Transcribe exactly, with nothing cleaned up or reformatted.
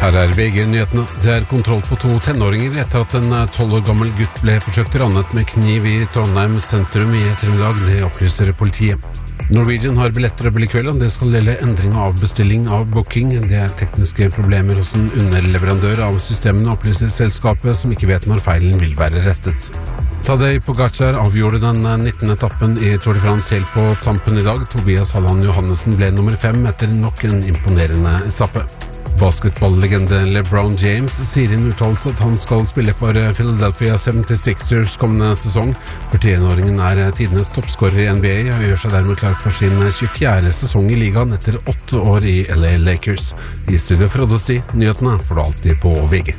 Her er V G-nyhetene. Det er kontroll på to tenåringer etter at en tolv år gammel gutt ble forsøkt rannet med kniv i Trondheim sentrum i ettermiddag, det opplyser politiet. Norwegian har billettrøbbel i kveld, og det skal gjelde endring av bestilling av booking. Det er tekniske problemer hos en underleverandør av systemene, opplyser selskapet, som ikke vet når feilen vil være rettet. Tadej Pogacar avgjorde den nittende etappen i Tour de France helt på tampen i dag. Tobias Halland Johannessen ble nummer fem etter nok en imponerende etappe. Basketballlegende LeBron James sier i en uttalelse at han skal spille for Philadelphia seventy-sixers kommende sesong. førti-åringen er tidenes toppskårer i N B A og gjør seg dermed klar for sin tjuefjerde sesong i ligaen etter åtte år i L A Lakers. I studio fra Odyssey, nyhetene får du alltid på V G.